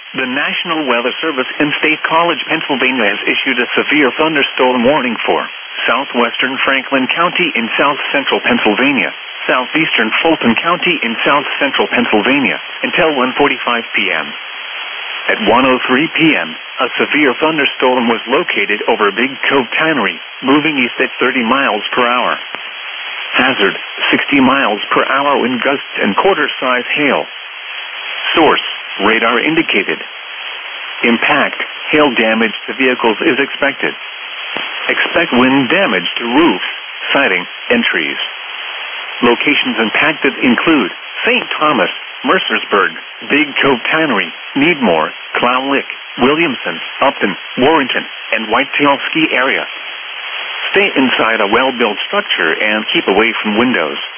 The National Weather Service in State College, Pennsylvania has issued a severe thunderstorm warning for southwestern Franklin County in south-central Pennsylvania, southeastern Fulton County in south-central Pennsylvania, until 1:45 p.m. At 1:03 p.m., a severe thunderstorm was located over Big Cove Tannery, moving east at 30 miles per hour. Hazard, 60 miles per hour wind gusts and quarter-size hail. Source, radar indicated. Impact, hail damage to vehicles is expected. Expect wind damage to roofs, siding, and trees. Locations impacted include St. Thomas, Mercersburg, Big Cove Tannery, Needmore, Clown Lick, Williamson, Upton, Warrington, and Whitetail Ski Area. Stay inside a well-built structure and keep away from windows.